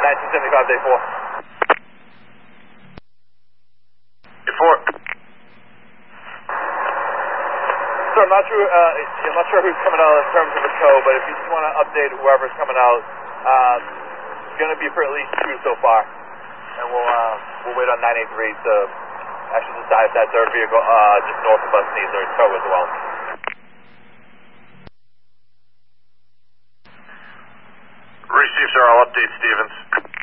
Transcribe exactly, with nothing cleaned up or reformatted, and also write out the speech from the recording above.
nineteen seventy-five, day four. Day four. So I'm not sure, uh, I'm not sure who's coming out in terms of a tow, but if you just want to update whoever's coming out, um, it's going to be for at least two so far. And we'll, uh, we'll wait on nine eight three to actually decide if that third vehicle, uh, just north of us needs their tow as well. Received, sir. I'll update Stevens.